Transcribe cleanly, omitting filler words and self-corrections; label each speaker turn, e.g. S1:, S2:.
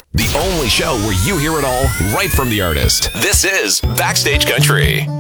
S1: The only show where you hear it all right from the artist. This is Backstage Country.